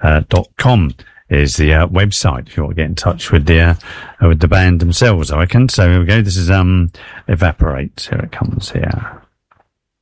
com is the website if you want to get in touch with the band themselves, I reckon. So here we go. This is Evaporate. Here it comes here.